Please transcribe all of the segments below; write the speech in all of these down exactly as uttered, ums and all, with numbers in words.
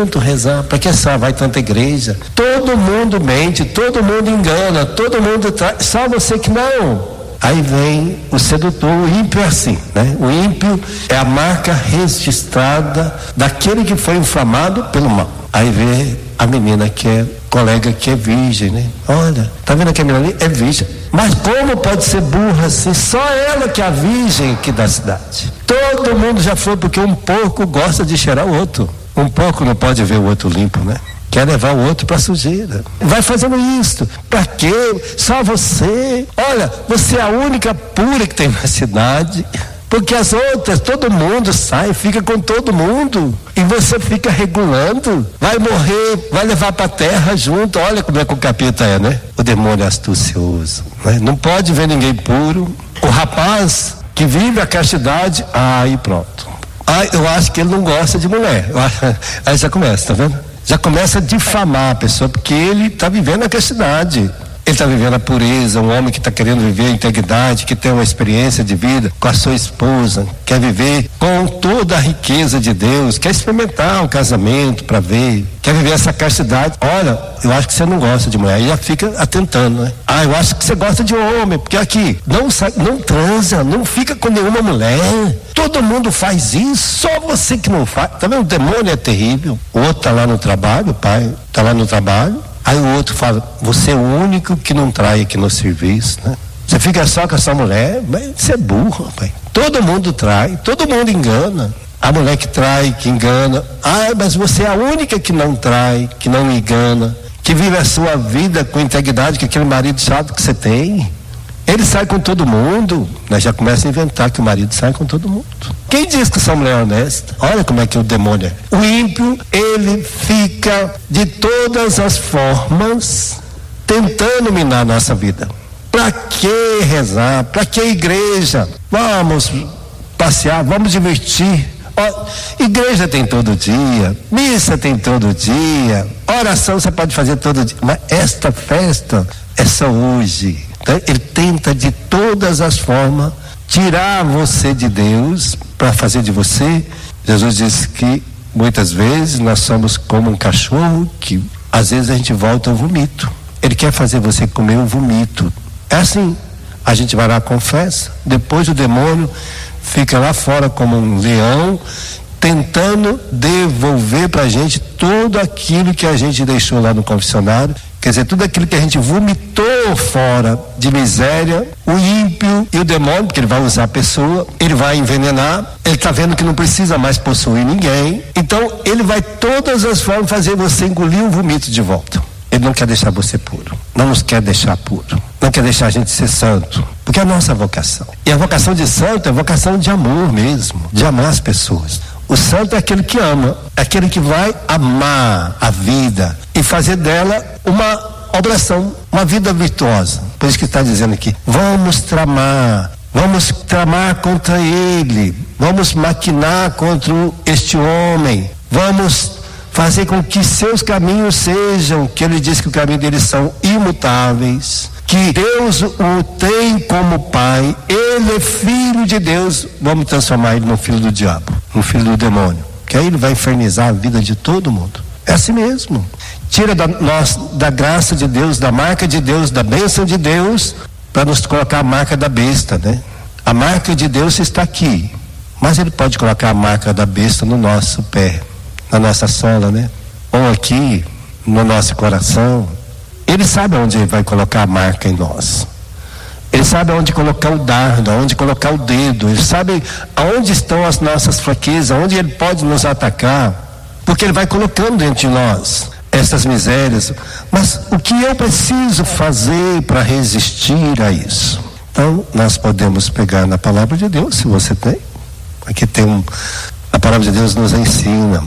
tanto rezar? Para que só vai tanta igreja? Todo mundo mente, todo mundo engana, todo mundo traz, só você que não. Aí vem o sedutor, o ímpio é assim, né? O ímpio é a marca registrada daquele que foi inflamado pelo mal. Aí vê a menina que é colega que é virgem, né? Olha, tá vendo aquela menina ali? É virgem. Mas como pode ser burra assim? Só ela que é a virgem aqui da cidade. Todo mundo já foi, porque um porco gosta de cheirar o outro. Um porco não pode ver o outro limpo, né? Quer levar o outro para sujeira. Vai fazendo isso. Para quê? Só você. Olha, você é a única pura que tem na cidade. Porque as outras, todo mundo sai, fica com todo mundo. E você fica regulando. Vai morrer, vai levar para a terra junto. Olha como é que o capeta é, né? O demônio é astucioso, né? Não pode ver ninguém puro. O rapaz que vive a castidade, aí pronto. Ah, eu acho que ele não gosta de mulher. Aí já começa, tá vendo? Já começa a difamar a pessoa, porque ele está vivendo a castidade. Ele está vivendo a pureza, um homem que está querendo viver a integridade, que tem uma experiência de vida com a sua esposa, quer viver com toda a riqueza de Deus, quer experimentar um casamento para ver, quer viver essa castidade. Olha, eu acho que você não gosta de mulher, aí já fica atentando, né? Ah, eu acho que você gosta de homem, porque aqui, não sai, não transa, não fica com nenhuma mulher, todo mundo faz isso, só você que não faz. Tá vendo? O demônio é terrível. O outro tá lá no trabalho, o pai tá lá no trabalho. Aí o outro fala, você é o único que não trai aqui no serviço, né? Você fica só com essa mulher, mas você é burro, pai. Todo mundo trai, todo mundo engana. A mulher que trai, que engana. Ah, mas você é a única que não trai, que não engana, que vive a sua vida com integridade, que aquele marido chato que você tem. Ele sai com todo mundo, né? Já começa a inventar que o marido sai com todo mundo. Quem diz que essa mulher é honesta? Olha como é que o demônio é. O ímpio, ele fica de todas as formas tentando minar a nossa vida. Pra que rezar? Pra que igreja? Vamos passear, vamos divertir. Ó, igreja tem todo dia, missa tem todo dia, oração você pode fazer todo dia, mas esta festa é só hoje. Então, ele tenta de todas as formas tirar você de Deus para fazer de você. Jesus disse que muitas vezes nós somos como um cachorro que às vezes a gente volta ao vomito. Ele quer fazer você comer o vomito. É assim, a gente vai lá, confessa, depois o demônio fica lá fora como um leão tentando devolver para a gente tudo aquilo que a gente deixou lá no confessionário. Quer dizer, tudo aquilo que a gente vomitou fora de miséria, o ímpio e o demônio, porque ele vai usar a pessoa, ele vai envenenar, ele está vendo que não precisa mais possuir ninguém, então ele vai todas as formas fazer você engolir o vomito de volta. Ele não quer deixar você puro, não nos quer deixar puro, não quer deixar a gente ser santo, porque é a nossa vocação. E a vocação de santo é vocação de amor mesmo, de amar as pessoas. O santo é aquele que ama, é aquele que vai amar a vida e fazer dela uma oblação, uma vida virtuosa. Por isso que está dizendo aqui, vamos tramar, vamos tramar contra ele, vamos maquinar contra este homem, vamos fazer com que seus caminhos sejam, que ele diz que o caminho deles são imutáveis, que Deus o tem como pai, ele é filho de Deus, vamos transformar ele no filho do diabo, no filho do demônio, que aí ele vai infernizar a vida de todo mundo. É assim mesmo. Tira da, nós, da graça de Deus, da marca de Deus, da bênção de Deus, para nos colocar a marca da besta, né? A marca de Deus está aqui, mas ele pode colocar a marca da besta no nosso pé, na nossa sola, né? Ou aqui, no nosso coração. Ele sabe onde ele vai colocar a marca em nós. Ele sabe aonde colocar o dardo, aonde colocar o dedo. Ele sabe aonde estão as nossas fraquezas, aonde ele pode nos atacar. Porque ele vai colocando dentro de nós essas misérias. Mas o que eu preciso fazer para resistir a isso? Então, nós podemos pegar na palavra de Deus, se você tem. Aqui tem um... A palavra de Deus nos ensina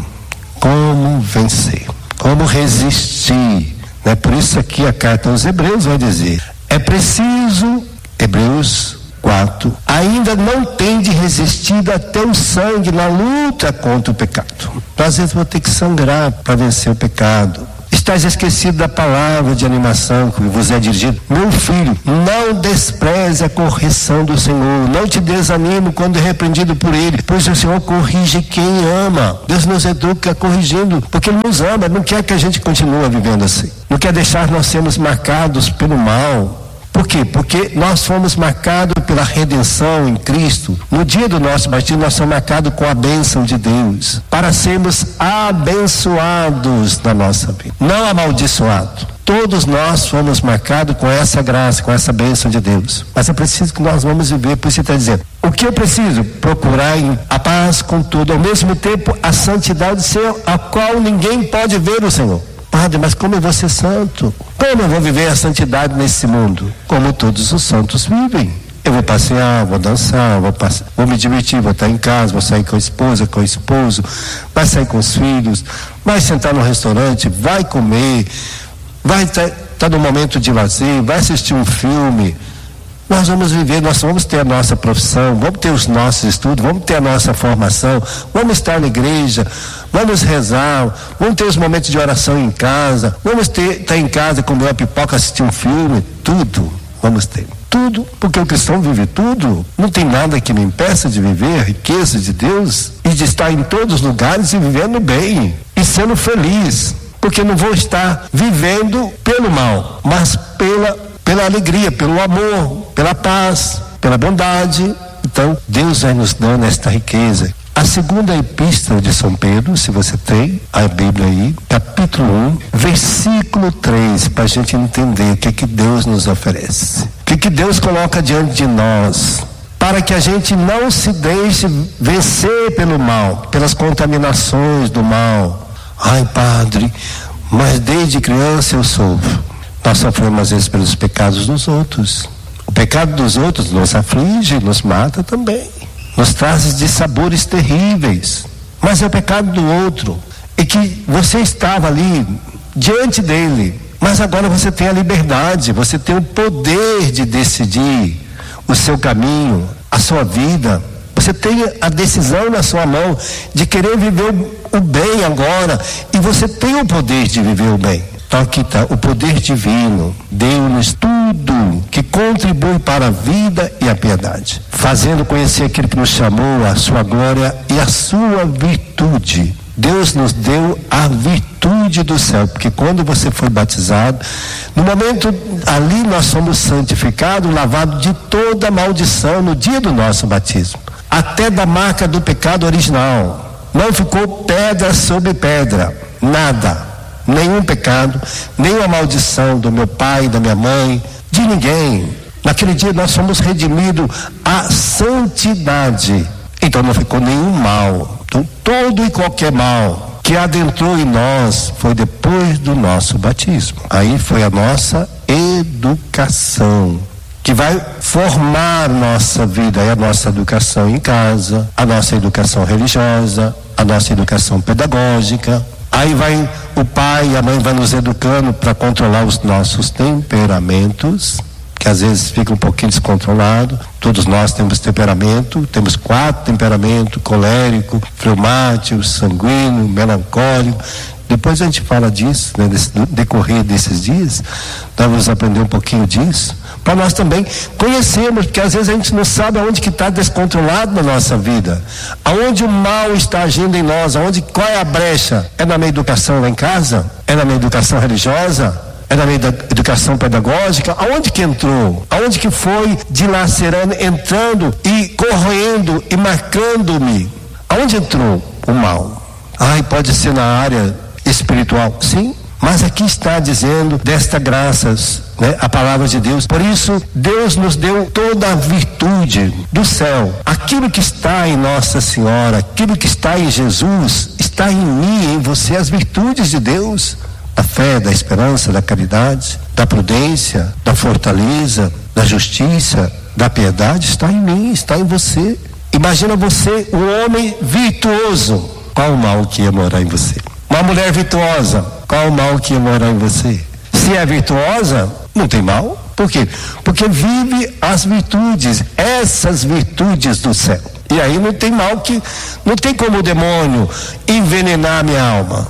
como vencer, como resistir. Né? Por isso aqui a carta aos Hebreus vai dizer, é preciso, Hebreus quatro, ainda não tende resistido até o sangue na luta contra o pecado. Então, às vezes vou ter que sangrar para vencer o pecado. Estás esquecido da palavra de animação que vos é dirigida. Meu filho, não despreze a correção do Senhor. Não te desanime quando é repreendido por Ele, pois o Senhor corrige quem ama. Deus nos educa corrigindo, porque Ele nos ama, não quer que a gente continue vivendo assim. Não quer deixar nós sermos marcados pelo mal. Por quê? Porque nós fomos marcados pela redenção em Cristo. No dia do nosso batismo, nós somos marcados com a bênção de Deus, para sermos abençoados na nossa vida, não amaldiçoados. Todos nós fomos marcados com essa graça, com essa bênção de Deus. Mas é preciso que nós vamos viver, por isso está dizendo, o que eu preciso? Procurar a paz com tudo, ao mesmo tempo a santidade ser a qual ninguém pode ver o Senhor. Padre, mas como eu vou ser santo? Como eu vou viver a santidade nesse mundo? Como todos os santos vivem. Eu vou passear, vou dançar, vou, passe... vou me divertir, vou estar em casa, vou sair com a esposa, com o esposo, vai sair com os filhos, vai sentar no restaurante, vai comer, vai estar, estar no momento de lazer, vai assistir um filme. Nós vamos viver, nós vamos ter a nossa profissão, vamos ter os nossos estudos, vamos ter a nossa formação, vamos estar na igreja, vamos rezar, vamos ter os momentos de oração em casa, vamos ter, estar em casa, comer uma pipoca, assistir um filme, tudo, vamos ter. Tudo, porque o cristão vive tudo, não tem nada que me impeça de viver a riqueza de Deus e de estar em todos os lugares e vivendo bem e sendo feliz, porque não vou estar vivendo pelo mal, mas pela pela alegria, pelo amor, pela paz, pela bondade. Então, Deus vai nos dando esta riqueza. A segunda epístola de São Pedro, se você tem a Bíblia aí, capítulo um, versículo três, para a gente entender o que que Deus nos oferece. O que que Deus coloca diante de nós, para que a gente não se deixe vencer pelo mal, pelas contaminações do mal. Ai, Padre, mas desde criança eu sofro. Nós sofremos às vezes pelos pecados dos outros. O pecado dos outros nos aflige, nos mata também. Nos traz de sabores terríveis. Mas é o pecado do outro. E que você estava ali, diante dele. Mas agora você tem a liberdade, você tem o poder de decidir o seu caminho, a sua vida. Você tem a decisão na sua mão de querer viver o bem agora. E você tem o poder de viver o bem. Então aqui está, o poder divino deu-nos tudo que contribui para a vida e a piedade, fazendo conhecer aquele que nos chamou, a sua glória e a sua virtude. Deus nos deu a virtude do céu, porque quando você foi batizado, no momento ali nós somos santificados, lavados de toda maldição no dia do nosso batismo, até da marca do pecado original. Não ficou pedra sobre pedra, nada. Nenhum pecado, nenhuma maldição do meu pai, da minha mãe, de ninguém. Naquele dia nós fomos redimidos à santidade. Então não ficou nenhum mal. Então todo e qualquer mal que adentrou em nós foi depois do nosso batismo. Aí foi a nossa educação, que vai formar nossa vida, é a nossa educação em casa, a nossa educação religiosa, a nossa educação pedagógica. Aí vai o pai e a mãe vai nos educando para controlar os nossos temperamentos, que às vezes fica um pouquinho descontrolado. Todos nós temos temperamento, temos quatro temperamentos: colérico, fleumático, sanguíneo, melancólico. Depois a gente fala disso, né, nesse decorrer desses dias, nós vamos aprender um pouquinho disso, para nós também conhecermos, porque às vezes a gente não sabe aonde que está descontrolado na nossa vida, aonde o mal está agindo em nós, aonde, qual é a brecha. É na minha educação lá em casa? É na minha educação religiosa? É na minha educação pedagógica? Aonde que entrou? Aonde que foi dilacerando, entrando e corroendo e marcando-me? Aonde entrou o mal? Ai, pode ser na área espiritual, sim, mas aqui está dizendo desta graças, né, a palavra de Deus. Por isso Deus nos deu toda a virtude do céu. Aquilo que está em Nossa Senhora, aquilo que está em Jesus, está em mim, em você, as virtudes de Deus: a fé, da esperança, da caridade, da prudência, da fortaleza, da justiça, da piedade. Está em mim, está em você. Imagina você, um homem virtuoso, qual o mal que ia morar em você? Uma mulher virtuosa, qual o mal que ia morar em você? Se é virtuosa, não tem mal. Por quê? Porque vive as virtudes, essas virtudes do céu. E aí não tem mal, que não tem como o demônio envenenar a minha alma.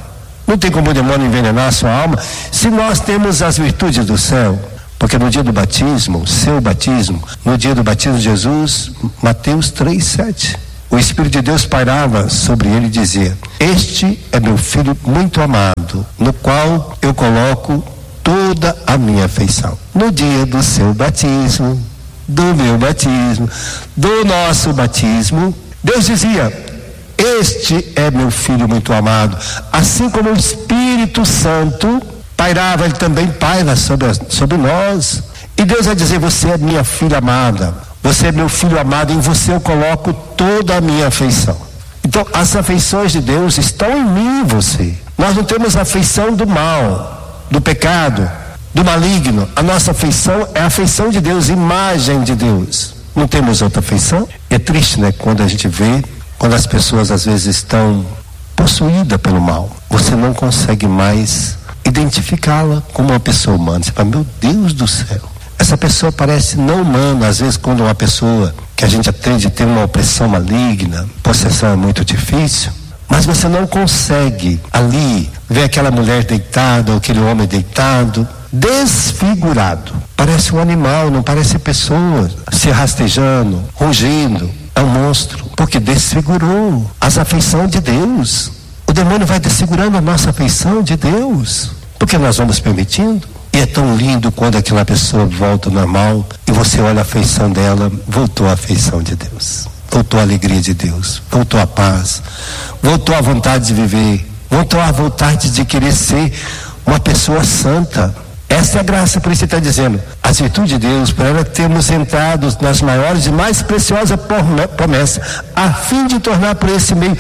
Não tem como o demônio envenenar a sua alma se nós temos as virtudes do céu. Porque no dia do batismo, seu batismo, no dia do batismo de Jesus, Mateus três, sete, o Espírito de Deus pairava sobre ele e dizia: este é meu filho muito amado, no qual eu coloco toda a minha afeição. No dia do seu batismo, do meu batismo, do nosso batismo, Deus dizia: este é meu filho muito amado. Assim como o Espírito Santo pairava, ele também paira sobre, sobre nós. E Deus vai dizer: você é minha filha amada, você é meu filho amado, em você eu coloco toda a minha afeição. Então as afeições de Deus estão em mim e você. Nós não temos a afeição do mal, do pecado, do maligno. A nossa afeição é a afeição de Deus, imagem de Deus. Não temos outra afeição. É triste, né, quando a gente vê, quando as pessoas às vezes estão possuídas pelo mal, você não consegue mais identificá-la como uma pessoa humana. Você fala: meu Deus do céu, essa pessoa parece não humana. Às vezes, quando uma pessoa que a gente atende tem uma opressão maligna, possessão é muito difícil, mas você não consegue ali ver aquela mulher deitada ou aquele homem deitado, desfigurado. Parece um animal, não parece pessoa, se rastejando, rugindo. É um monstro, porque desfigurou as afeições de Deus. O demônio vai desfigurando a nossa afeição de Deus, porque nós vamos permitindo. E é tão lindo quando aquela pessoa volta ao normal e você olha a afeição dela, voltou a afeição de Deus, voltou a alegria de Deus, voltou a paz, voltou a vontade de viver, voltou a vontade de querer ser uma pessoa santa. Essa é a graça. Por isso ele está dizendo: as virtudes de Deus, para ela termos entrado nas maiores e mais preciosas promessas, a fim de tornar por esse meio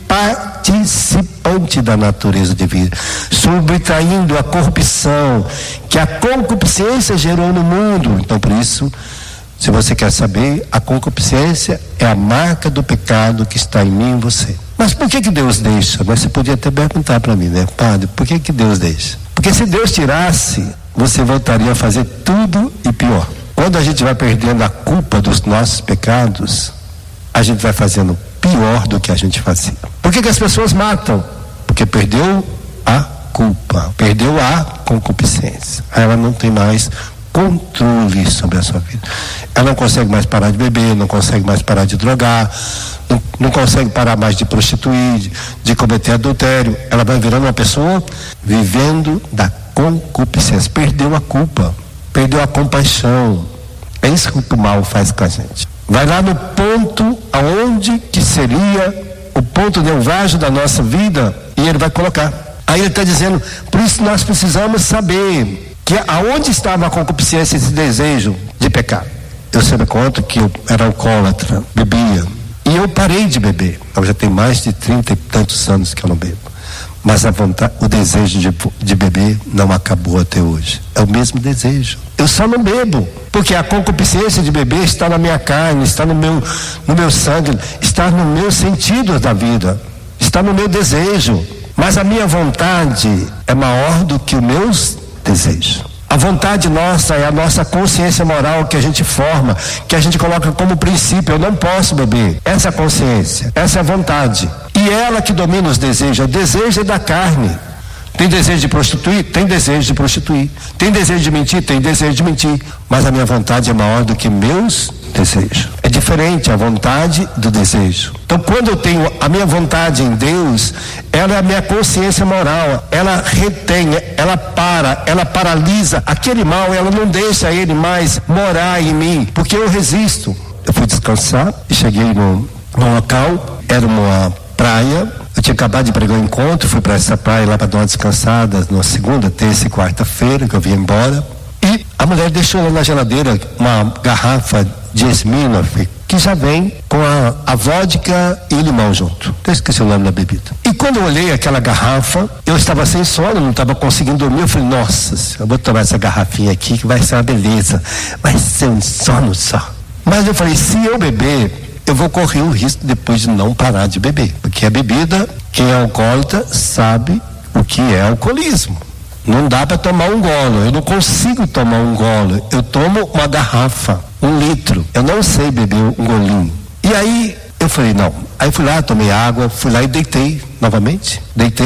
participante da natureza divina, subtraindo a corrupção que a concupiscência gerou no mundo. Então, por isso, se você quer saber, a concupiscência é a marca do pecado que está em mim e em você. Mas por que que Deus deixa? Mas você podia até perguntar para mim, né, padre, por que que Deus deixa? Porque se Deus tirasse, você voltaria a fazer tudo e pior. Quando a gente vai perdendo a culpa dos nossos pecados, a gente vai fazendo pior do que a gente fazia. Por que que as pessoas matam? Porque perdeu a culpa, perdeu a concupiscência. Ela não tem mais controle sobre a sua vida. Ela não consegue mais parar de beber, não consegue mais parar de drogar, não, não consegue parar mais de prostituir, de, de cometer adultério. Ela vai virando uma pessoa vivendo da concupiscência. Perdeu a culpa, perdeu a compaixão. É isso que o mal faz com a gente. Vai lá no ponto aonde que seria o ponto nevrálgico da nossa vida e ele vai colocar. Aí ele está dizendo: por isso nós precisamos saber que aonde estava a concupiscência, esse desejo de pecar. Eu sempre conto que eu era alcoólatra, bebia, e eu parei de beber. Eu já tenho mais de trinta e tantos anos que eu não bebo, mas a vontade, o desejo de, de beber não acabou até hoje. É o mesmo desejo. Eu só não bebo porque a concupiscência de beber está na minha carne, está no meu, no meu sangue, está no meu sentido da vida, está no meu desejo. Mas a minha vontade é maior do que os meus desejos. A vontade nossa é a nossa consciência moral que a gente forma, que a gente coloca como princípio. Eu não posso beber. Essa é a consciência, essa é a vontade. E ela que domina os desejos. O desejo é da carne. Tem desejo de prostituir? Tem desejo de prostituir. Tem desejo de mentir? Tem desejo de mentir. Mas a minha vontade é maior do que meus desejos. É diferente a vontade do desejo. Então, quando eu tenho a minha vontade em Deus, ela é a minha consciência moral. Ela retém, ela para, ela paralisa aquele mal. Ela não deixa ele mais morar em mim, porque eu resisto. Eu fui descansar e cheguei no, no local. Era uma praia. Eu tinha acabado de pregar um encontro, fui para essa praia lá para dar uma descansada na segunda, terça e quarta-feira, que eu vim embora. E a mulher deixou lá na geladeira uma garrafa de Smirnoff, que já vem com a, a vodka e o limão junto. Eu esqueci o nome da bebida. E quando eu olhei aquela garrafa, eu estava sem sono, não estava conseguindo dormir. Eu falei: nossa, eu vou tomar essa garrafinha aqui que vai ser uma beleza. Vai ser um sono só. Mas eu falei: se eu beber, eu vou correr o risco depois de não parar de beber. Porque a bebida, quem é alcoólatra sabe o que é alcoolismo. Não dá para tomar um golo. Eu não consigo tomar um golo. Eu tomo uma garrafa, um litro. Eu não sei beber um golinho. E aí eu falei: não. Aí fui lá, tomei água, fui lá e deitei novamente. Deitei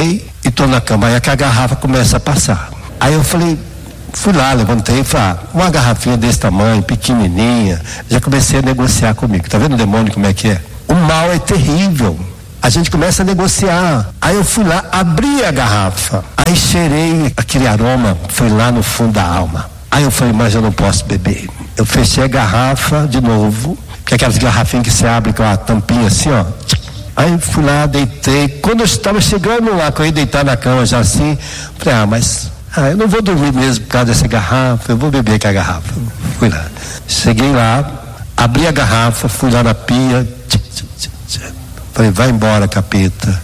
e tô na cama, aí que a garrafa começa a passar. Aí eu falei, fui lá, levantei e falei, ah, uma garrafinha desse tamanho, pequenininha, já comecei a negociar comigo. Tá vendo o demônio como é que é? O mal é terrível. A gente começa a negociar. Aí eu fui lá, abri a garrafa, aí cheirei aquele aroma, foi lá no fundo da alma. Aí eu falei, mas eu não posso beber. Eu fechei a garrafa de novo, que é aquelas garrafinhas que você abre com a tampinha assim, ó. Aí fui lá, deitei. Quando eu estava chegando lá, que eu ia deitar na cama já assim, falei, ah, mas ah, eu não vou dormir mesmo por causa dessa garrafa, eu vou beber com a garrafa. Fui lá. Cheguei lá, abri a garrafa, fui lá na pia. Tch, tch, tch, tch. Falei, vai embora, capeta.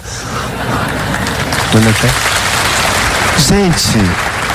Gente,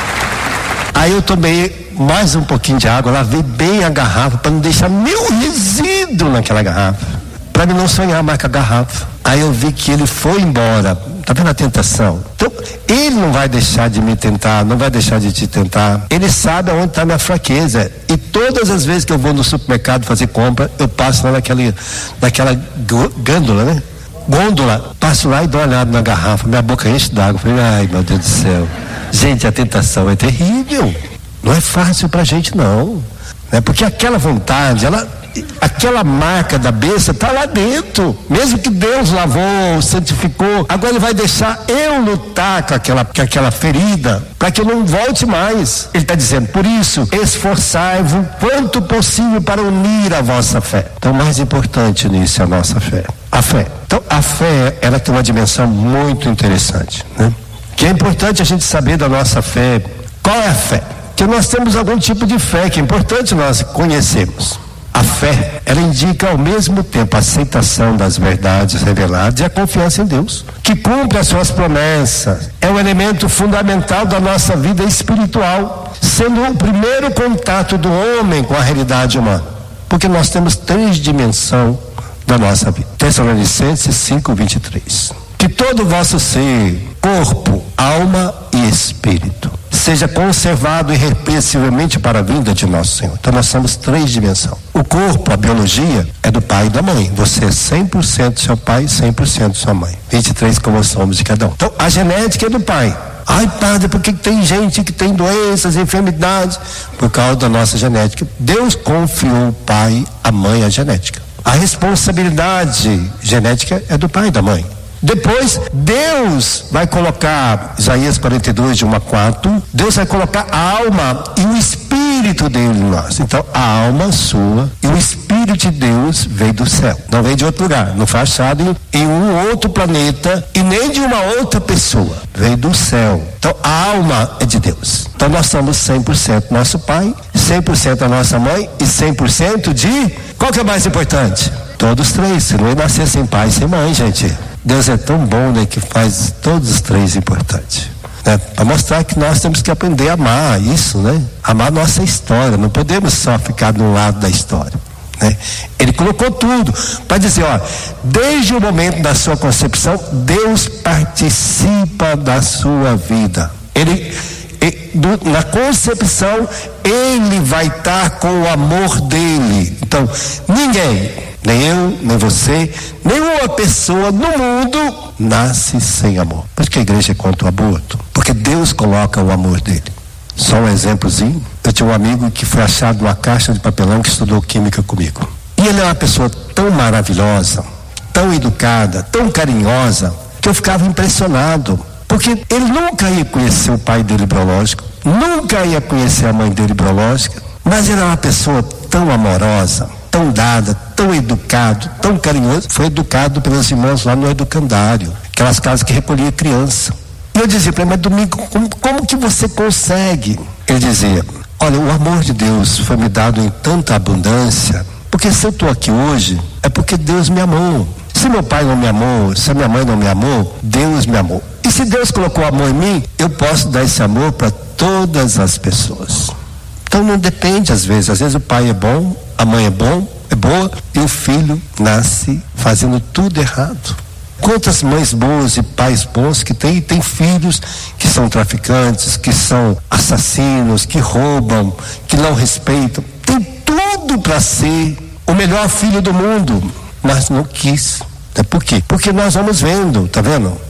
aí eu tomei mais um pouquinho de água, lavei bem a garrafa para não deixar nenhum resíduo naquela garrafa, para mim não sonhar mais com a garrafa. Aí eu vi que ele foi embora. Tá vendo a tentação? Então, ele não vai deixar de me tentar, não vai deixar de te tentar. Ele sabe aonde está a minha fraqueza. E todas as vezes que eu vou no supermercado fazer compra, eu passo lá naquela, naquela gôndola, né? Gôndola, passo lá e dou uma olhada na garrafa, minha boca enche d'água. Falei, ai meu Deus do céu. Gente, a tentação é terrível. Não é fácil pra gente, não. Né? Porque aquela vontade, ela, aquela marca da besta está lá dentro. Mesmo que Deus lavou, santificou, agora Ele vai deixar eu lutar com aquela, com aquela ferida, para que eu não volte mais. Ele está dizendo, por isso, esforçai-vos quanto possível para unir a vossa fé. Então, o mais importante nisso é a nossa fé. A fé. Então, a fé, ela tem uma dimensão muito interessante, né? Que é importante a gente saber da nossa fé. Qual é a fé? Que nós temos algum tipo de fé que é importante nós conhecermos. A fé, ela indica ao mesmo tempo a aceitação das verdades reveladas e a confiança em Deus, que cumpre as suas promessas. É um elemento fundamental da nossa vida espiritual, sendo o primeiro contato do homem com a realidade humana. Porque nós temos três dimensões da nossa vida. Tessalonicenses cinco, vinte e três. Que todo o vosso ser, corpo, alma e espírito, seja conservado irrepreensivelmente para a vinda de nosso Senhor. Então nós somos três dimensões. O corpo, a biologia, é do pai e da mãe. Você é cem por cento seu pai e cem por cento sua mãe. vinte e três cromossomos de cada um. Então a genética é do pai. Ai, padre, por que tem gente que tem doenças, enfermidades? Por causa da nossa genética. Deus confiou o pai, a mãe, a genética. A responsabilidade genética é do pai e da mãe. Depois, Deus vai colocar, Isaías quarenta e dois, de um a quatro, Deus vai colocar a alma e o espírito dele em nós. Então, a alma sua e o espírito de Deus veio do céu. Não veio de outro lugar, não foi achado em, em um outro planeta e nem de uma outra pessoa. Veio do céu. Então, a alma é de Deus. Então, nós somos cem por cento nosso pai, cem por cento a nossa mãe e cem por cento de... Qual que é mais importante? Todos três. Se não ia nascer sem pai e sem mãe, gente. Deus é tão bom, né, que faz todos os três importantes, né? Para mostrar que nós temos que aprender a amar isso, né? Amar nossa história, não podemos só ficar do lado da história, né? Ele colocou tudo para dizer, ó, desde o momento da sua concepção, Deus participa da sua vida. Ele, ele do, na concepção, Ele vai estar com o amor dele. Então, ninguém, nem eu, nem você, nenhuma pessoa no mundo nasce sem amor. Por isso que a igreja é contra o aborto. Porque Deus coloca o amor dele. Só um exemplozinho. Eu tinha um amigo que foi achado numa caixa de papelão que estudou química comigo. E ele é uma pessoa tão maravilhosa, tão educada, tão carinhosa, que eu ficava impressionado. Porque ele nunca ia conhecer o pai dele biológico, nunca ia conhecer a mãe dele biológica, mas ele é uma pessoa tão amorosa, tão dada, tão educado, tão carinhoso. Foi educado pelos irmãos lá no educandário, aquelas casas que recolhia criança. E eu dizia para ele, mas Domingo, como, como que você consegue? Ele dizia, olha, o amor de Deus foi me dado em tanta abundância, porque se eu estou aqui hoje, é porque Deus me amou. Se meu pai não me amou, se a minha mãe não me amou, Deus me amou. E se Deus colocou amor em mim, eu posso dar esse amor para todas as pessoas. Então não depende às vezes, às vezes o pai é bom, a mãe é bom, é boa, e o filho nasce fazendo tudo errado. Quantas mães boas e pais bons que tem, tem filhos que são traficantes, que são assassinos, que roubam, que não respeitam. Tem tudo para ser o melhor filho do mundo, mas não quis. É por quê? Porque nós vamos vendo, tá vendo?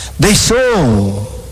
Deixou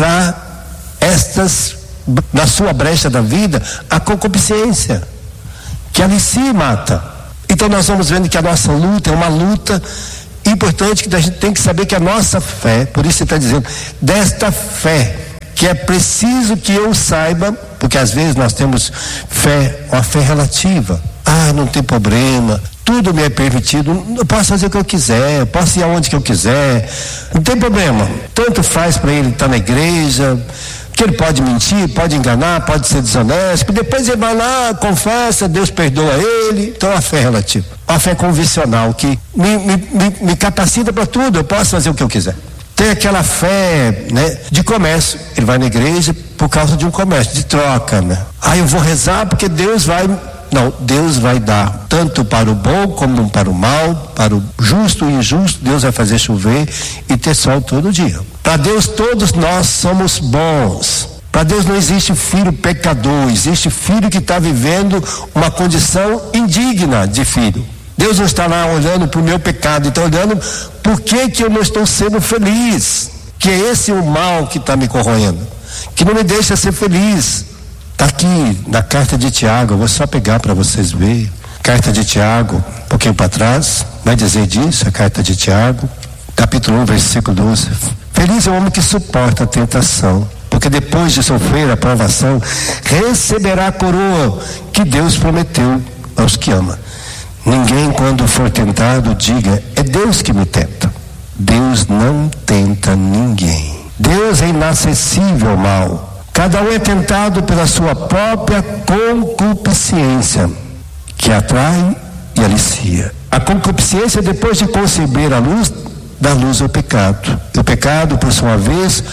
entrar estas, na sua brecha da vida, a concupiscência, que alicia e mata. Então nós vamos vendo que a nossa luta é uma luta importante, que a gente tem que saber que a nossa fé, por isso ele está dizendo, desta fé, que é preciso que eu saiba, porque às vezes nós temos fé, uma fé relativa. Ah, não tem problema, tudo me é permitido, eu posso fazer o que eu quiser, posso ir aonde que eu quiser, não tem problema. Tanto faz para ele estar na igreja, que ele pode mentir, pode enganar, pode ser desonesto, depois ele vai lá, confessa, Deus perdoa ele. Então a fé é relativa, a fé convencional, que me, me, me, me capacita para tudo, eu posso fazer o que eu quiser. Tem aquela fé, né, de comércio, ele vai na igreja por causa de um comércio, de troca, né? Ah, eu vou rezar porque Deus vai... Não, Deus vai dar tanto para o bom como para o mal, para o justo e injusto, Deus vai fazer chover e ter sol todo dia. Para Deus todos nós somos bons. Para Deus não existe filho pecador, existe filho que está vivendo uma condição indigna de filho. Deus não está lá olhando para o meu pecado, está olhando por que que eu não estou sendo feliz, que é esse o mal que está me corroendo, que não me deixa ser feliz. Está aqui na carta de Tiago, eu vou só pegar para vocês verem. Carta de Tiago, um pouquinho para trás, vai dizer disso, a carta de Tiago, capítulo um, versículo doze. Feliz é o homem que suporta a tentação, porque depois de sofrer a provação, receberá a coroa que Deus prometeu aos que ama. Ninguém, quando for tentado, diga, é Deus que me tenta. Deus não tenta ninguém. Deus é inacessível ao mal. Cada um é tentado pela sua própria concupiscência, que atrai e alicia. A concupiscência, depois de conceber a luz, dá luz ao pecado. E o pecado, por sua vez,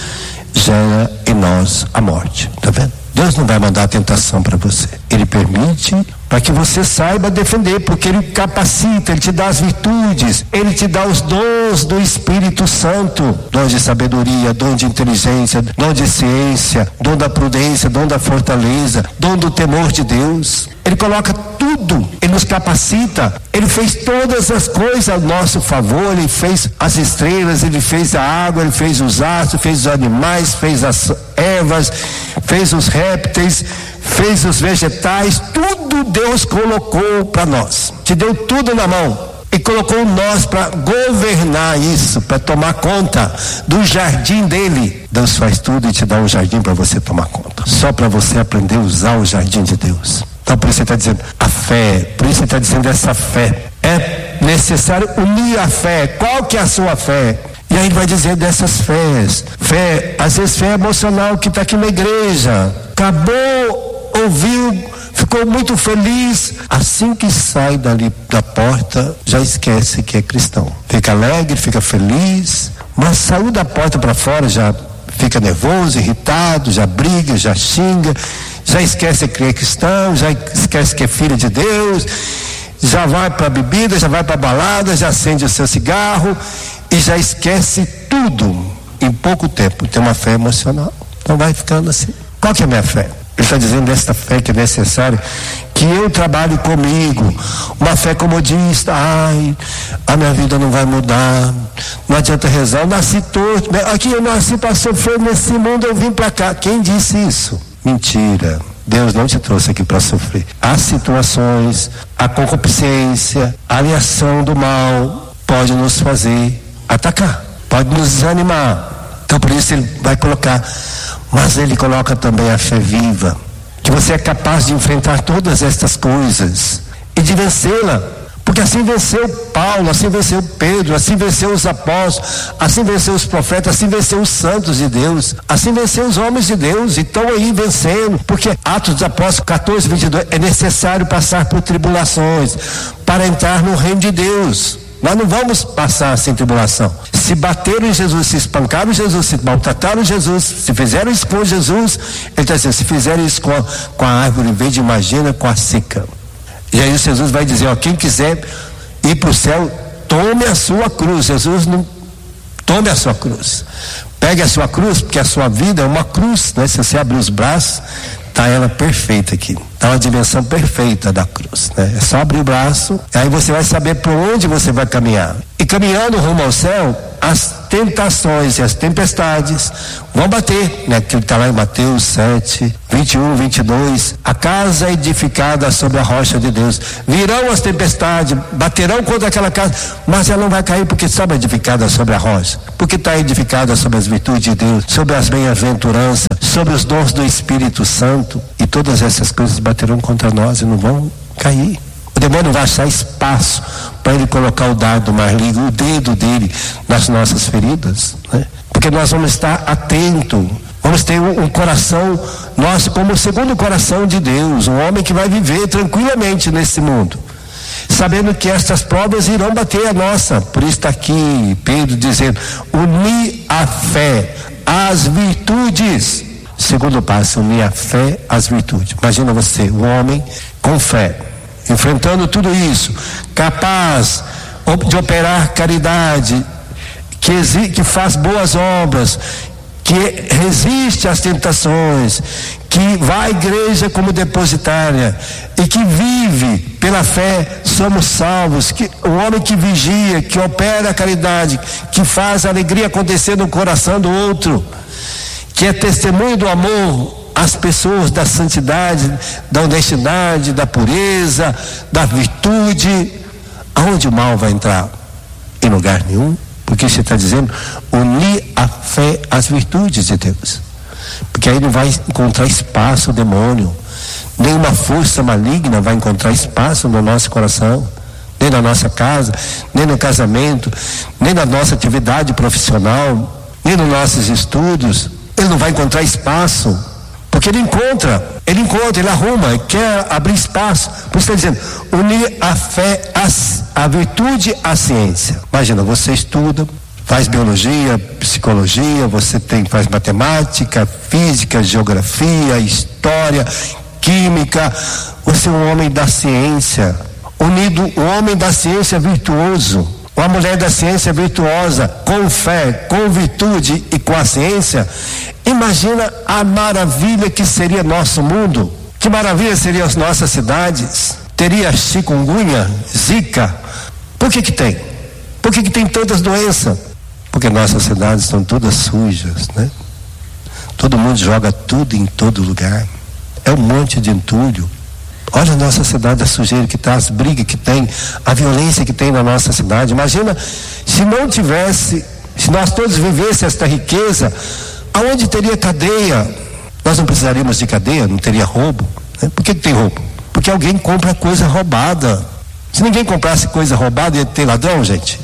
gera em nós a morte. Está vendo? Deus não vai mandar a tentação para você. Ele permite para que você saiba defender, porque Ele capacita, Ele te dá as virtudes, Ele te dá os dons do Espírito Santo, dom de sabedoria, dom de inteligência, dom de ciência, dom da prudência, dom da fortaleza, dom do temor de Deus. Ele coloca tudo, Ele nos capacita, Ele fez todas as coisas a nosso favor, Ele fez as estrelas, Ele fez a água, Ele fez os astros, fez os animais, fez as ervas, fez os répteis, fez os vegetais, tudo Deus colocou para nós, te deu tudo na mão e colocou nós para governar isso, para tomar conta do jardim dele. Deus faz tudo e te dá um jardim para você tomar conta, só para você aprender a usar o jardim de Deus. Então por isso ele está dizendo a fé, por isso ele está dizendo essa fé, é necessário unir a fé. Qual que é a sua fé? E aí ele vai dizer dessas fés, fé, às vezes fé emocional que está aqui na igreja, acabou, ouviu, ficou muito feliz, assim que sai dali da porta, já esquece que é cristão. Fica alegre, fica feliz, mas saiu da porta para fora, já fica nervoso, irritado, já briga, já xinga, já esquece que é cristão, já esquece que é filho de Deus, já vai para a bebida, já vai para a balada, já acende o seu cigarro e já esquece tudo em pouco tempo. Tem uma fé emocional, então vai ficando assim. Qual que é a minha fé? Ele está dizendo desta fé que é necessário que eu trabalhe comigo, uma fé comodista. Ai, a minha vida não vai mudar, não adianta rezar, eu nasci torto, aqui eu nasci para sofrer nesse mundo, eu vim para cá. Quem disse isso? Mentira. Deus não te trouxe aqui para sofrer. As situações, a concupiscência, a aliação do mal pode nos fazer atacar, pode nos desanimar. Então por isso ele vai colocar, mas ele coloca também a fé viva, que você é capaz de enfrentar todas estas coisas e de vencê-la, porque assim venceu Paulo, assim venceu Pedro, assim venceu os apóstolos, assim venceu os profetas, assim venceu os santos de Deus, assim venceu os homens de Deus, e estão aí vencendo, porque Atos dos Apóstolos catorze, vinte e dois, é necessário passar por tribulações para entrar no reino de Deus. Nós não vamos passar sem tribulação. Se bateram em Jesus, se espancaram em Jesus, se maltrataram Jesus, se fizeram isso com Jesus, ele está dizendo, se fizeram isso com a, com a árvore verde, imagina com a seca. E aí Jesus vai dizer, ó, quem quiser ir para o céu, tome a sua cruz. Jesus não, tome a sua cruz. Pegue a sua cruz, porque a sua vida é uma cruz, né? Se você abrir os braços, está ela perfeita aqui, está uma dimensão perfeita da cruz, né? É só abrir o braço, aí você vai saber por onde você vai caminhar. E caminhando rumo ao céu, as tentações e as tempestades vão bater, né? Que está lá em Mateus sete, vinte e um, vinte e dois. A casa é edificada sobre a rocha de Deus. Virão as tempestades, baterão contra aquela casa, mas ela não vai cair porque está edificada sobre a rocha. Porque está edificada sobre as virtudes de Deus, sobre as bem-aventuranças, sobre os dons do Espírito Santo. E todas essas coisas baterão contra nós e não vão cair. O demônio vai achar espaço para ele colocar o dardo maligno, o dedo dele nas nossas feridas, né? Porque nós vamos estar atentos, vamos ter um, um coração nosso como o segundo coração de Deus, um homem que vai viver tranquilamente nesse mundo, sabendo que estas provas irão bater a nossa. Por isso está aqui Pedro dizendo: unir a fé às virtudes. Segundo passo, unir a fé às virtudes. Imagina você, um homem com fé, enfrentando tudo isso, capaz de operar caridade, que, exi, que faz boas obras, que resiste às tentações, que vai à igreja como depositária e que vive pela fé, somos salvos. Que, o homem que vigia, que opera a caridade, que faz a alegria acontecer no coração do outro, que é testemunho do amor as pessoas, da santidade, da honestidade, da pureza, da virtude. Aonde o mal vai entrar? Em lugar nenhum, porque você está dizendo unir a fé às virtudes de Deus, porque aí não vai encontrar espaço o demônio, nenhuma força maligna vai encontrar espaço no nosso coração, nem na nossa casa, nem no casamento, nem na nossa atividade profissional, nem nos nossos estudos. Ele não vai encontrar espaço, porque ele encontra, ele encontra, ele arruma, ele quer abrir espaço. Por isso está dizendo, unir a fé, a, a virtude à ciência. Imagina, você estuda, faz biologia, psicologia, você tem, faz matemática, física, geografia, história, química. Você é um homem da ciência, unido, um homem da ciência virtuoso, uma mulher da ciência virtuosa, com fé, com virtude e com a ciência. Imagina a maravilha que seria nosso mundo, que maravilha seriam as nossas cidades. Teria chikungunya, zika. Por que que tem? Por que que tem tantas doenças? Porque nossas cidades estão todas sujas, né? Todo mundo joga tudo em todo lugar, é um monte de entulho. Olha a nossa cidade, a sujeira que está, as brigas que tem, a violência que tem na nossa cidade. Imagina se não tivesse, se nós todos vivêssemos esta riqueza, aonde teria cadeia? Nós não precisaríamos de cadeia, não teria roubo, né? Por que que tem roubo? Porque alguém compra coisa roubada. Se ninguém comprasse coisa roubada, ia ter ladrão, gente?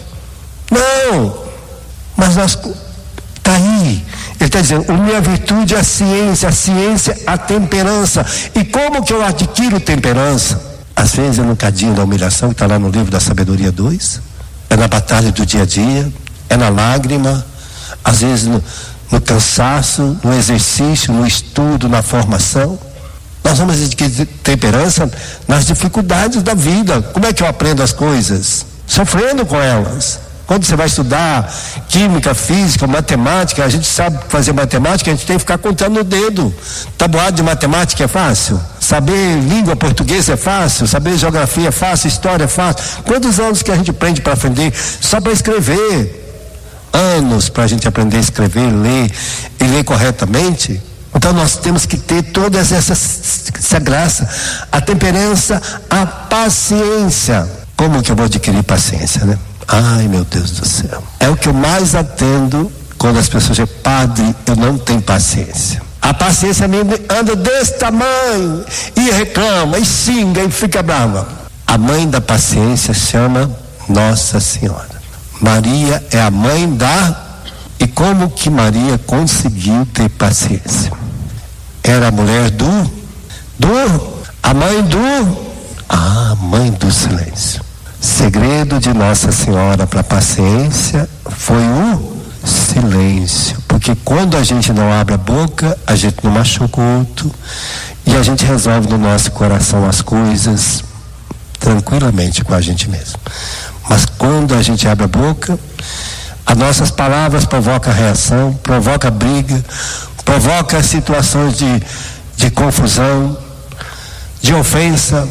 Não! Mas nós, está aí, ele está dizendo, unir a virtude à ciência, a ciência à temperança. E como que eu adquiro temperança? Às vezes é no cadinho da humilhação, que está lá no livro da Sabedoria dois, é na batalha do dia a dia, é na lágrima, às vezes no, no cansaço, no exercício, no estudo, na formação. Nós vamos adquirir temperança nas dificuldades da vida. Como é que eu aprendo as coisas? Sofrendo com elas. Quando você vai estudar química, física, matemática, a gente sabe fazer matemática, a gente tem que ficar contando no dedo. Tabuado de matemática é fácil? Saber língua portuguesa é fácil? Saber geografia é fácil? História é fácil? Quantos anos que a gente aprende para aprender? Só para escrever. Anos para a gente aprender a escrever, ler e ler corretamente. Então nós temos que ter todas essas, essa graça, a temperança, a paciência. Como que eu vou adquirir paciência, né? Ai, meu Deus do céu. É o que eu mais atendo quando as pessoas dizem, padre, eu não tenho paciência. A paciência anda desse tamanho e reclama, e xinga, e fica brava. A mãe da paciência chama Nossa Senhora. Maria é a mãe da... E como que Maria conseguiu ter paciência? Era a mulher do... Do... A mãe do... Ah, mãe do silêncio. Segredo de Nossa Senhora para a paciência foi o silêncio, porque quando a gente não abre a boca, a gente não machuca o outro e a gente resolve no nosso coração as coisas tranquilamente com a gente mesmo. Mas quando a gente abre a boca, as nossas palavras provocam reação, provoca briga, provoca situações de, de confusão, de ofensa,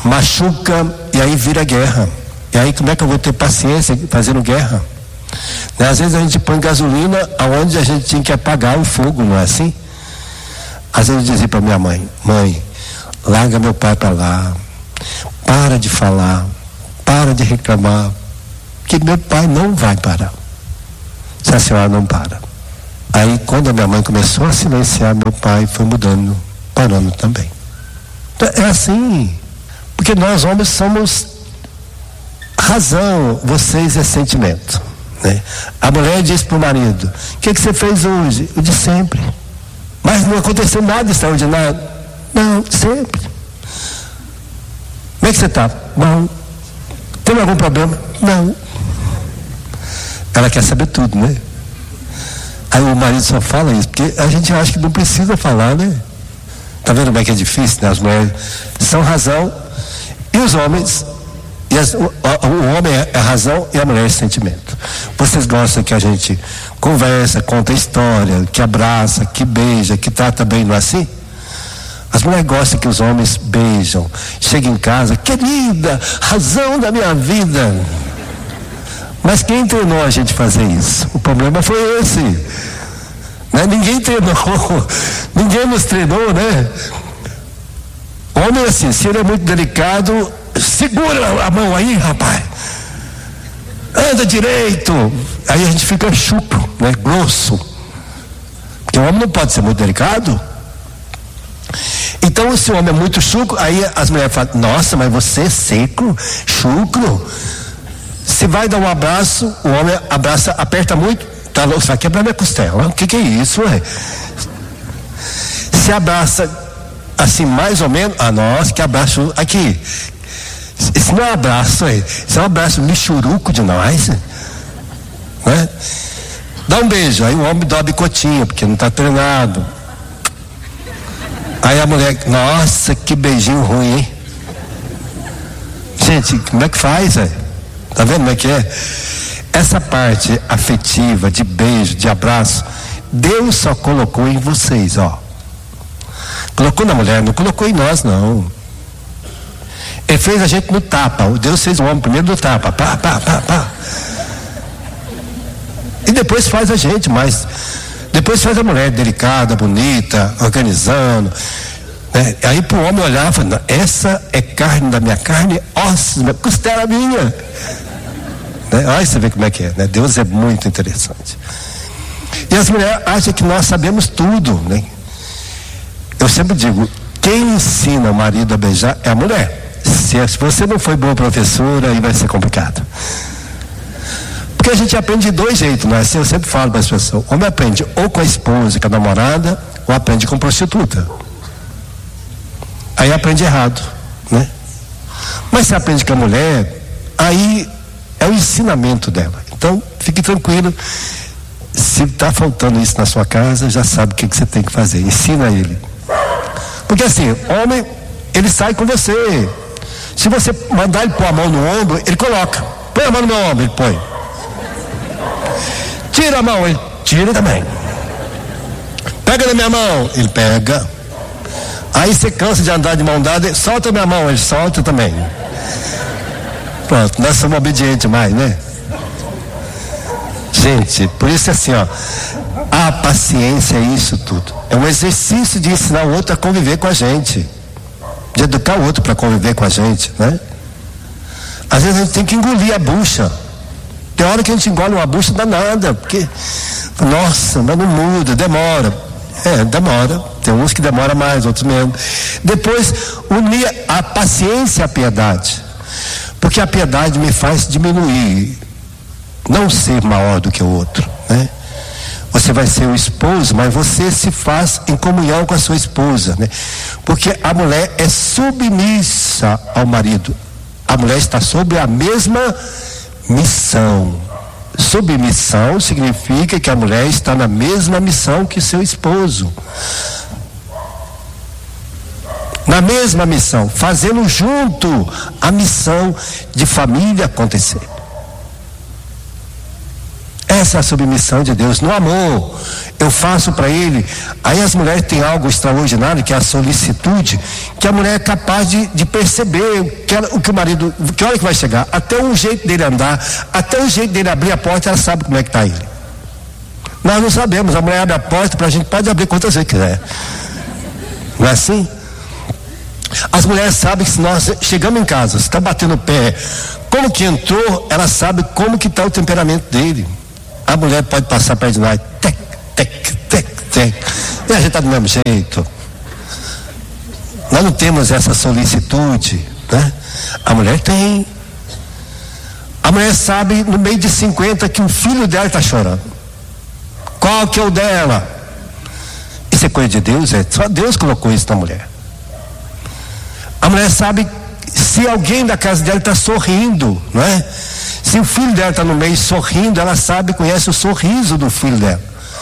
machuca, e aí vira guerra. E aí como é que eu vou ter paciência fazendo guerra? Né? Às vezes a gente põe gasolina aonde a gente tinha que apagar o fogo, não é assim? Às vezes eu dizia para minha mãe: mãe, larga meu pai para lá, para de falar, para de reclamar, que meu pai não vai parar se a senhora não para. Aí quando a minha mãe começou a silenciar, meu pai foi mudando, parando também. Então, é assim, porque nós homens somos razão, vocês é sentimento, né? A mulher diz para o marido: o que, que você fez hoje? O de sempre. Mas não aconteceu nada extraordinário? Não, sempre. Como é que você está? Bom. Tem algum problema? Não. Ela quer saber tudo, né? Aí o marido só fala isso porque a gente acha que não precisa falar, né? Tá vendo como é que é difícil, né? As mulheres são razão e os homens, e as, o, o homem é a razão e a mulher é sentimento. Vocês gostam que a gente conversa, conta história, que abraça, que beija, que trata bem, não é assim? As mulheres gostam que os homens beijam, chegam em casa: querida, razão da minha vida. Mas quem treinou a gente fazer isso? O problema foi esse, né? Ninguém treinou, ninguém nos treinou, né? Homem assim, se ele é muito delicado, segura a mão aí, rapaz, anda direito. Aí a gente fica chucro, né? Grosso, porque o homem não pode ser muito delicado. Então, se o homem é muito chucro, aí as mulheres falam: nossa, mas você é seco, chucro. Se vai dar um abraço, o homem abraça, aperta muito, tá, você vai quebrar minha costela. O que, que é isso, ué? Se abraça assim, mais ou menos, ah, nossa, que abraço, aqui. Isso não é um abraço, ué. Isso é um abraço michuruco de nós, né? Dá um beijo, aí o homem dá uma bicotinha, porque não está treinado. Aí a mulher: nossa, que beijinho ruim, hein? Gente, como é que faz, velho? Tá vendo como é que é? Essa parte afetiva, de beijo, de abraço, Deus só colocou em vocês, ó. Colocou na mulher, não colocou em nós, não. Ele fez a gente no tapa. O Deus fez o homem primeiro no tapa, pá, pá, pá, pá. E depois faz a gente, mas depois faz a mulher delicada, bonita, organizando, né? Aí pro homem olhar e falar: essa é carne da minha carne, ossos, minha costela minha, né? Aí você vê como é que é, né? Deus é muito interessante. E as mulheres acham que nós sabemos tudo, né? Eu sempre digo: quem ensina o marido a beijar é a mulher. Se, se você não foi boa professora, aí vai ser complicado. Porque a gente aprende de dois jeitos, não é assim? Eu sempre falo para as pessoas: o homem aprende ou com a esposa, com a namorada, ou aprende com prostituta. Aí aprende errado, né? Mas se aprende com a mulher, aí é o ensinamento dela. Então, fique tranquilo. Se está faltando isso na sua casa, já sabe o que, que você tem que fazer. Ensina ele. Porque assim, homem, ele sai com você. Se você mandar ele pôr a mão no ombro, ele coloca. Põe a mão no meu ombro, ele põe. Tira a mão, ele tira também. Pega na minha mão, ele pega. Aí você cansa de andar de mão dada, solta a minha mão, ele solta também. Pronto, nós somos obedientes mais, né? Gente, por isso é assim, ó, a paciência é isso tudo. É um exercício de ensinar o outro a conviver com a gente, de educar o outro para conviver com a gente, né? Às vezes a gente tem que engolir a bucha. Tem hora que a gente engole uma bucha danada, porque, nossa, mas não muda, demora. É, demora. Tem uns que demora mais, outros menos. Depois, unir a paciência à piedade. Porque a piedade me faz diminuir, não ser maior do que o outro, né? Você vai ser o esposo, mas você se faz em comunhão com a sua esposa, né? Porque a mulher é submissa ao marido. A mulher está sobre a mesma missão. Submissão significa que a mulher está na mesma missão que seu esposo. Na mesma missão, fazendo junto a missão de família acontecer. É Essa é a submissão de Deus. No amor, eu faço para ele. Aí as mulheres têm algo extraordinário, que é a solicitude, que a mulher é capaz de, de perceber que ela, o que o marido, que hora que vai chegar, até o jeito dele andar, até o jeito dele abrir a porta, ela sabe como é que está ele. Nós não sabemos, a mulher abre a porta para a gente, pode abrir quantas vezes quiser. Não é assim? As mulheres sabem que se nós chegamos em casa, se está batendo o pé, como que entrou, ela sabe como que está o temperamento dele. A mulher pode passar perto de nós, tec, tec, tec, tec, e a gente está do mesmo jeito. Nós não temos essa solicitude, né? A mulher tem. A mulher sabe no meio de cinquenta que o filho dela está chorando. Qual que é o dela? Isso é coisa de Deus, é só Deus colocou isso na mulher. A mulher sabe se alguém da casa dela está sorrindo, não é? Se o filho dela está no meio sorrindo, ela sabe, conhece o sorriso do filho dela.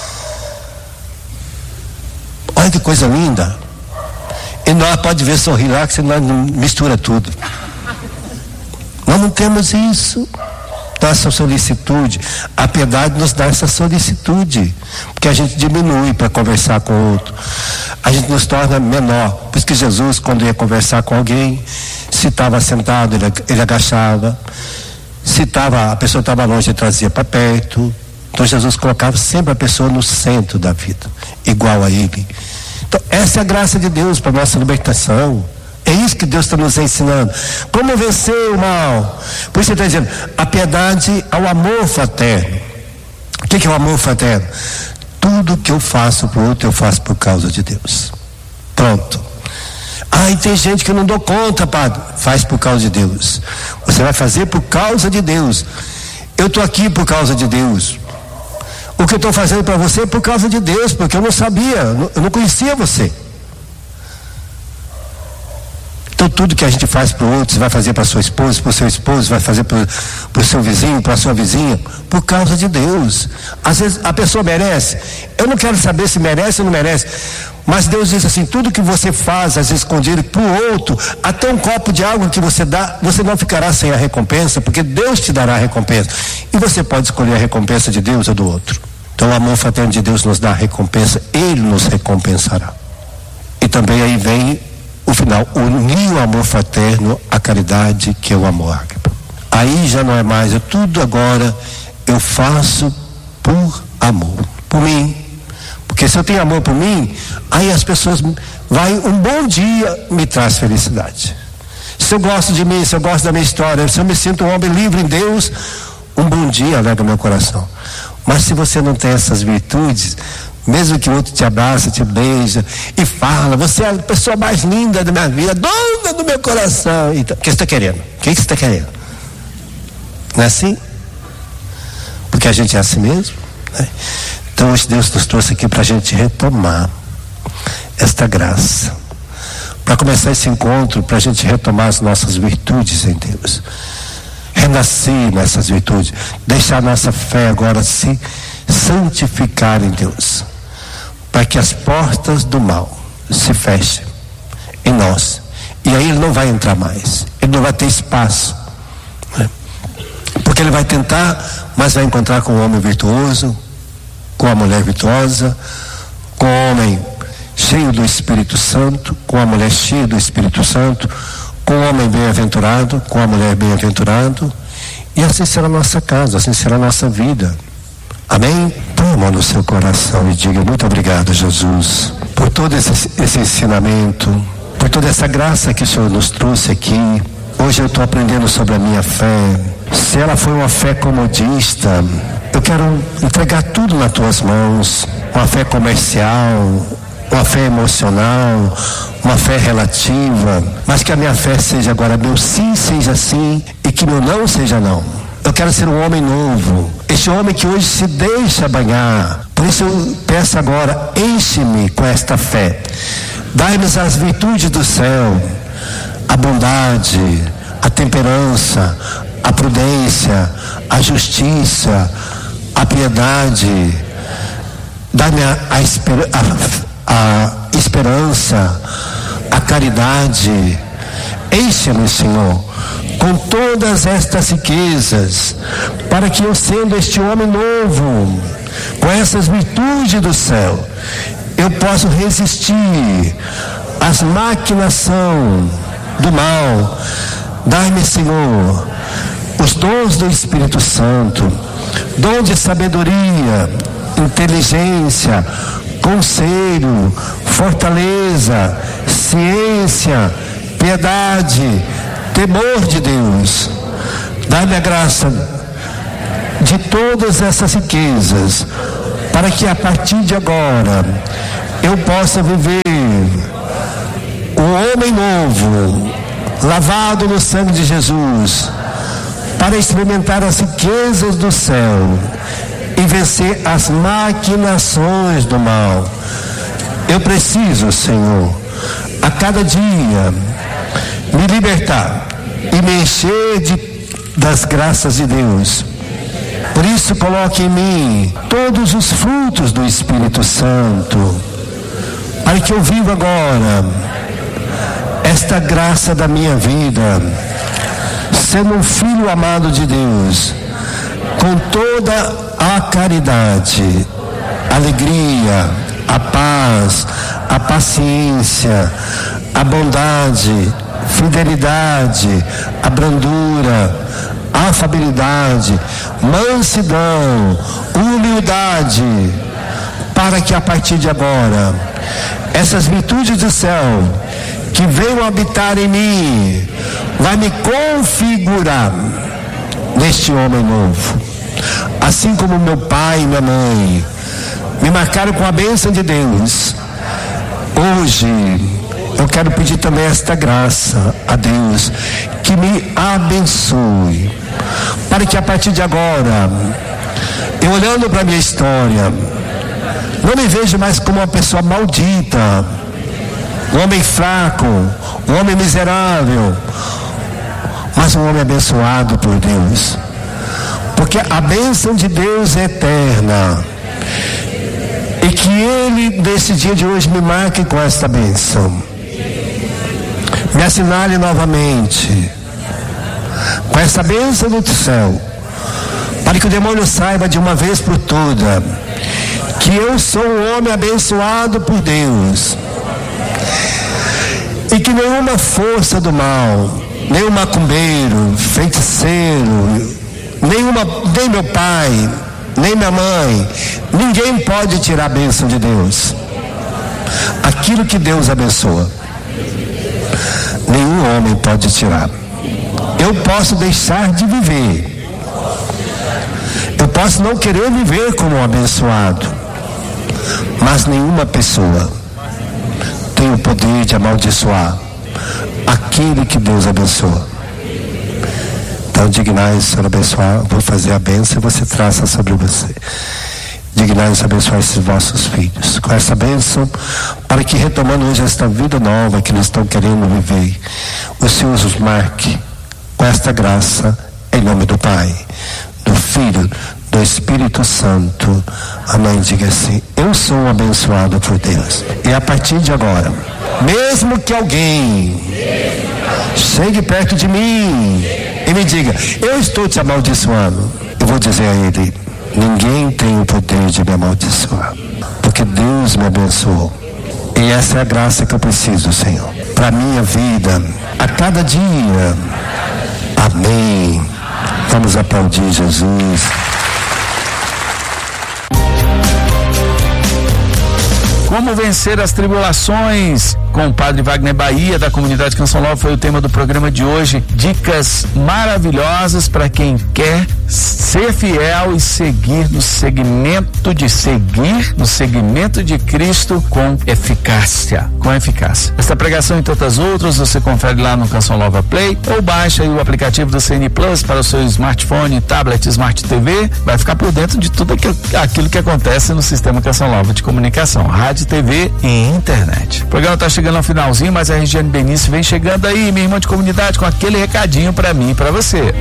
Olha que coisa linda. E nós pode ver sorrir lá, que senão mistura tudo. Nós não temos isso. Essa solicitude, a piedade nos dá essa solicitude, porque a gente diminui para conversar com o outro, a gente nos torna menor. Por isso que Jesus, quando ia conversar com alguém, se estava sentado, ele, ele agachava, se tava, a pessoa estava longe, ele trazia para perto. Então Jesus colocava sempre a pessoa no centro da vida, igual a ele. Então essa é a graça de Deus para a nossa libertação. É isso que Deus está nos ensinando. Como vencer o mal? Por isso ele está dizendo, a piedade ao amor fraterno. O que, que é o amor fraterno? Tudo que eu faço para o outro, eu faço por causa de Deus. Pronto. Ah, e tem gente que eu não dou conta, padre. Faz por causa de Deus. Você vai fazer por causa de Deus. Eu estou aqui por causa de Deus. O que eu estou fazendo para você é por causa de Deus, porque eu não sabia, eu não conhecia você. Então tudo que a gente faz para o outro, você vai fazer para sua esposa, para o seu esposo, vai fazer para o seu vizinho, para a sua vizinha, por causa de Deus. Às vezes a pessoa merece, eu não quero saber se merece ou não merece, mas Deus diz assim, tudo que você faz, às vezes escondido para o outro, até um copo de água que você dá, você não ficará sem a recompensa, porque Deus te dará a recompensa, e você pode escolher a recompensa de Deus ou do outro. Então o amor fraterno de Deus nos dá a recompensa, Ele nos recompensará. E também aí vem o final, unir o amor fraterno à caridade, que é o amor ágape. Aí já não é mais, eu tudo agora eu faço por amor, por mim. Porque se eu tenho amor por mim, aí as pessoas, vai, um bom dia me traz felicidade. Se eu gosto de mim, se eu gosto da minha história, se eu me sinto um homem livre em Deus, um bom dia alegra meu coração. Mas se você não tem essas virtudes, mesmo que o outro te abraça, te beija e fala, você é a pessoa mais linda da minha vida, dona do meu coração. Então, o que você está querendo? O que você está querendo? Não é assim? Porque a gente é assim mesmo, né? Então hoje Deus nos trouxe aqui para a gente retomar esta graça, para começar esse encontro, para a gente retomar as nossas virtudes em Deus, renascer nessas virtudes, deixar nossa fé agora se santificar em Deus, para que as portas do mal se fechem em nós, e aí ele não vai entrar mais, ele não vai ter espaço, né? Porque ele vai tentar, mas vai encontrar com o homem virtuoso, com a mulher virtuosa, com o homem cheio do Espírito Santo, com a mulher cheia do Espírito Santo, com o homem bem-aventurado, com a mulher bem-aventurado, e assim será a nossa casa, assim será a nossa vida. Amém? Põe a mão no seu coração e diga: muito obrigado, Jesus, por todo esse, esse ensinamento, por toda essa graça que o Senhor nos trouxe aqui. Hoje eu estou aprendendo sobre a minha fé. Se ela foi uma fé comodista, eu quero entregar tudo nas tuas mãos. Uma fé comercial, uma fé emocional, uma fé relativa, mas que a minha fé seja agora meu sim seja sim e que meu não seja não. Eu quero ser um homem novo, este homem que hoje se deixa banhar. Por isso eu peço agora, enche-me com esta fé, dai-nos as virtudes do céu, a bondade, a temperança, a prudência, a justiça, a piedade, dá-me a, a, esper, a, a esperança, a caridade. Enche-me, Senhor, com todas estas riquezas, para que eu, sendo este homem novo, com essas virtudes do céu, eu possa resistir às maquinações do mal. Dai-me, Senhor, os dons do Espírito Santo, dom de sabedoria, inteligência, conselho, fortaleza, ciência, piedade, temor de Deus. Dá-me a graça de todas essas riquezas, para que a partir de agora eu possa viver um homem novo, lavado no sangue de Jesus, para experimentar as riquezas do céu e vencer as maquinações do mal. Eu preciso, Senhor, a cada dia me libertar e me encher de, das graças de Deus. Por isso, coloque em mim todos os frutos do Espírito Santo, para que eu viva agora esta graça da minha vida, sendo um filho amado de Deus, com toda a caridade, a alegria, a paz, a paciência, a bondade, fidelidade, a brandura, a afabilidade, mansidão, humildade, para que a partir de agora essas virtudes do céu que venham habitar em mim vai me configurar neste homem novo, assim como meu pai e minha mãe me marcaram com a bênção de Deus. Hoje eu quero pedir também esta graça a Deus, que me abençoe, para que a partir de agora, eu olhando para a minha história, não me vejo mais como uma pessoa maldita, um homem fraco, um homem miserável, mas um homem abençoado por Deus, porque a bênção de Deus é eterna, e que Ele, nesse dia de hoje, me marque com esta bênção, me assinale novamente com essa bênção do céu, para que o demônio saiba de uma vez por toda que eu sou um homem abençoado por Deus, e que nenhuma força do mal, nenhum macumbeiro, feiticeiro, nenhuma, nem meu pai, nem minha mãe, ninguém pode tirar a bênção de Deus. Aquilo que Deus abençoa, nenhum homem pode tirar. Eu posso deixar de viver, eu posso não querer viver como um abençoado, mas nenhuma pessoa tem o poder de amaldiçoar aquele que Deus abençoa. Então, dignai-se, Senhor, abençoar. Vou fazer a bênção e você traça sobre você. Dignai-se abençoar esses vossos filhos com essa bênção, para que, retomando hoje esta vida nova que eles estão querendo viver, o Senhor os marque com esta graça, em nome do Pai, do Filho, do Espírito Santo. Amém. Diga assim: eu sou um abençoado por Deus. E a partir de agora, mesmo que alguém chegue perto de mim e me diga: eu estou te amaldiçoando, eu vou dizer a ele: ninguém tem o poder de me amaldiçoar, porque Deus me abençoou. E essa é a graça que eu preciso, Senhor, para a minha vida, a cada dia. Amém. Vamos aplaudir Jesus. Como vencer as tribulações? Com o Padre Wagner Bahia, da comunidade Canção Nova, foi o tema do programa de hoje. Dicas maravilhosas para quem quer ser fiel e seguir no segmento de seguir, no segmento de Cristo com eficácia, com eficácia. Esta pregação e tantas outras você confere lá no Canção Nova Play, ou baixa aí o aplicativo do C N Plus para o seu smartphone, tablet, Smart T V. Vai ficar por dentro de tudo aquilo, aquilo que acontece no sistema Canção Nova de comunicação, rádio, T V e internet. O programa está chegando ao finalzinho, mas a Regiane Benício vem chegando aí, minha irmã de comunidade, com aquele recadinho para mim e para você.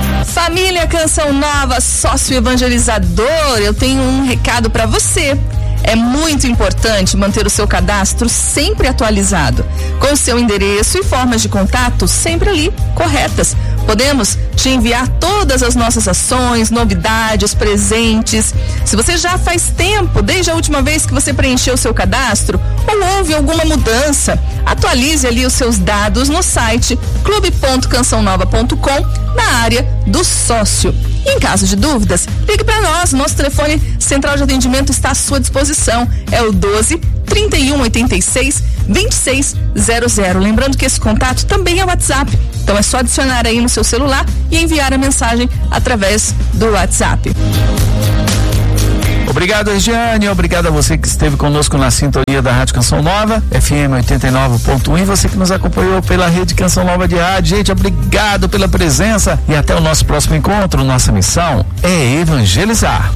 Família Canção Nova, sócio evangelizador, eu tenho um recado para você. É muito importante manter o seu cadastro sempre atualizado, com o seu endereço e formas de contato sempre ali, corretas. Podemos te enviar todas as nossas ações, novidades, presentes. Se você já faz tempo, desde a última vez que você preencheu o seu cadastro, ou houve alguma mudança, atualize ali os seus dados no site clube ponto canção nova ponto com, na área do sócio. E em caso de dúvidas, ligue para nós. Nosso telefone central de atendimento está à sua disposição. É o doze, trinta e um, oitenta e seis, vinte e seis zero zero. Lembrando que esse contato também é WhatsApp. Então é só adicionar aí no seu celular e enviar a mensagem através do WhatsApp. Obrigado, Regiane. Obrigado a você que esteve conosco na sintonia da Rádio Canção Nova, F M oitenta e nove ponto um, e você que nos acompanhou pela rede Canção Nova de Rádio. Gente, obrigado pela presença e até o nosso próximo encontro. Nossa missão é evangelizar.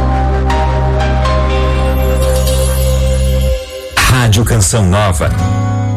Rádio Canção Nova.